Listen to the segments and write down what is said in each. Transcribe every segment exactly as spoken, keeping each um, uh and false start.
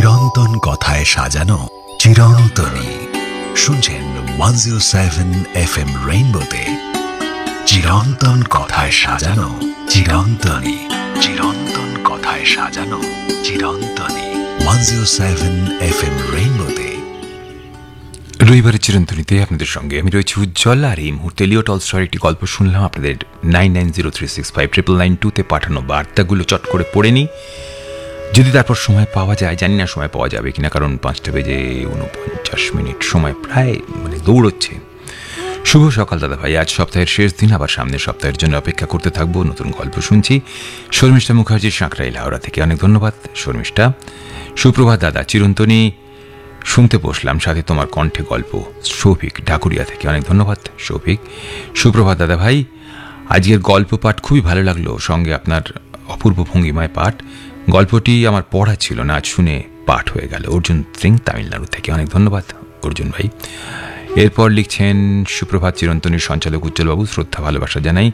চিরন্তন কথায় সাজানো চিরন্তনী। শুনছেন one zero seven F M রেইনবোতে চিরন্তন কথায় সাজানো চিরন্তনী। চিরন্তন কথায় সাজানো চিরন্তনী one zero seven F M রেইনবোতে। রবিবারের চিরন্তনীতে আপনাদের সঙ্গে আমি রয়েছি উজ্জ্বল। আর এই মুহূর্তে লিও টলস্টয়ের একটি গল্প শুনলাম। আপনাদের nine nine zero three six five triple nine টুতে পাঠানো বার্তাগুলো চট করে পড়ে নিই, যদি তারপর সময় পাওয়া যায়। জানি না সময় পাওয়া যাবে কিনা, কারণ পাঁচটা বেজে উনপঞ্চাশ মিনিট সময় প্রায় মানে দৌড়চ্ছে। শুভ সকাল দাদা ভাই, আজ সপ্তাহের শেষ দিন, আবার সামনের সপ্তাহের জন্য অপেক্ষা করতে থাকবো। নতুন গল্প শুনছি শর্মিষ্ঠা মুখার্জি, সাঁকরাইল হাওড়া থেকে। অনেক ধন্যবাদ শর্মিষ্ঠা। সুপ্রভাত দাদা, চিরন্তনী শুনতে বসলাম, সাথে তোমার কণ্ঠে গল্প। সৌভিক ঢাকুরিয়া থেকে। অনেক ধন্যবাদ সৌভিক। সুপ্রভাত দাদা ভাই, আজকের গল্প পাঠ খুবই ভালো লাগলো, সঙ্গে আপনার অপূর্ব ভঙ্গিমায় পাঠ। গল্পটি আমার পড়া ছিল না, আজ শুনে পাঠ হয়ে গেল। অর্জুন সিং তামিলনাড়ু থেকে। অনেক ধন্যবাদ অর্জুন ভাই। এরপর লিখছেন, সুপ্রভাত চিরন্তনীর সঞ্চালক উজ্জ্বলবাবু, শ্রদ্ধা ভালোবাসা জানাই।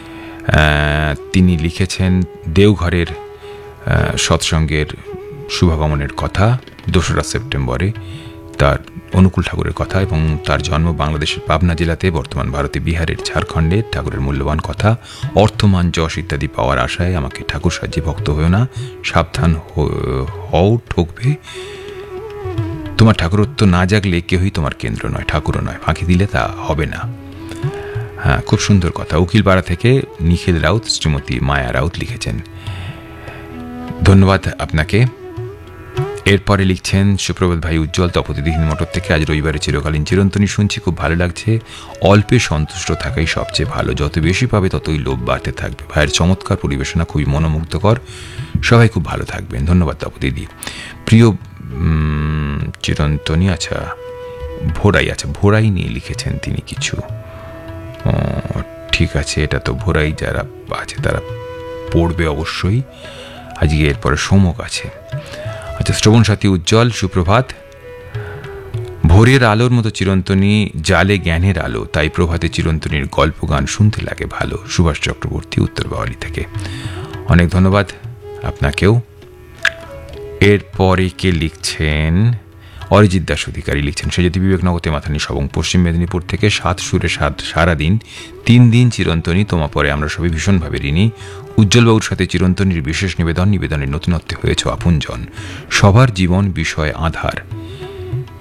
তিনি লিখেছেন দেওঘরের সৎসঙ্গের শুভাগমনের কথা দোসরা সেপ্টেম্বরে, তার অনুকূল ঠাকুরের কথা, এবং তার জন্ম বাংলাদেশের পাবনা জেলাতে, বর্তমান ভারতে বিহারের ঝাড়খণ্ডে। ঠাকুরের মূল্যবান কথা, অর্থমান যশ ইত্যাদি পাওয়ার আশায় আমাকে ঠাকুর সাহায্যে ভক্ত হয়েও না, সাবধান হও, ঠকবে। তোমার ঠাকুরত্ব না জাগলে কেউই তোমার কেন্দ্র নয়, ঠাকুরও নয়, ফাঁকি দিলে তা হবে না। হ্যাঁ, খুব সুন্দর কথা। উকিলপাড়া থেকে নিখিল রাউত, শ্রীমতী মায়া রাউত লিখেছেন। ধন্যবাদ আপনাকে। এরপরে লিখছেন, সুপ্রভাত ভাই উজ্জ্বল, তপতিদিহীন মোটর থেকে। আজ রবিবারে চিরকালীন চিরন্তনী শুনছি, খুব ভালো লাগছে। অল্পে সন্তুষ্ট থাকাই সবচেয়ে ভালো, যত বেশি পাবে ততই লোভ বাড়তে থাকবে। ভাইয়ের চমৎকার পরিবেশনা, খুবই মনোমুগ্ধকর। সবাই খুব ভালো থাকবেন। ধন্যবাদ তপতিদি। প্রিয় চিরন্তনী, আচ্ছা ভোরাই, আচ্ছা ভোরাই নিয়ে লিখেছেন তিনি কিছু। ঠিক আছে, এটা তো ভোরাই যারা আছে তারা পড়বে অবশ্যই। আজকে এরপরে সোমক আছে। আচ্ছা, শ্রবণ সাথী উজ্জ্বল, সুপ্রভাত। ভোরের আলোর মতো চিরন্তনী, জালে জ্ঞানের আলো, তাই প্রভাতে চিরন্তনীর গল্প গান শুনতে লাগে ভালো। সুভাষ চক্রবর্তী, উত্তর বাওয়ালি থেকে। অনেক ধন্যবাদ আপনাকেও। এরপরে কে লিখছেন, অরিজিৎ দাস অধিকারী লিখছেন, সে যদি বিবেকনগরতে মাথানি সবং, পশ্চিম মেদিনীপুর থেকে। সাত সুরে সাত সারাদিন, তিন দিন চিরন্তনী, তোমা পরে আমরা সবাই ভীষণভাবে ঋণী। উজ্জ্বলবাবুর সাথে চিরন্তনীর বিশেষ নিবেদন, নিবেদনের নতুনত্বে হয়েছে আপনজন। সবার জীবন বিষয় আধার,